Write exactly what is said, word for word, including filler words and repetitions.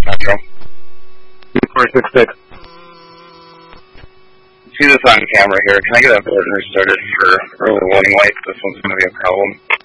Metro. four six six. See this on camera here. Can I get a partner started for early warning lights? This one's going to be a problem.